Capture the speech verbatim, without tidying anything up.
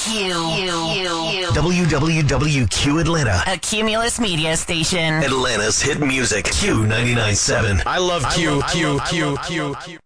Q. Q. W W W Q Atlanta. A Cumulus media station. Atlanta's hit music. Q ninety-nine point seven. I love Q, Q, Q, Q, Q.